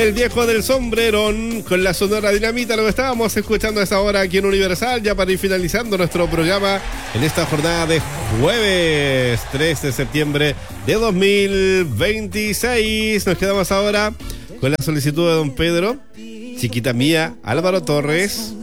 El viejo del sombrerón con la Sonora Dinamita, lo que estábamos escuchando a esta hora aquí en Universal, ya para ir finalizando nuestro programa en esta jornada de jueves 3 de septiembre de 2026. Nos quedamos ahora con la solicitud de don Pedro, chiquita mía, Álvaro Torres,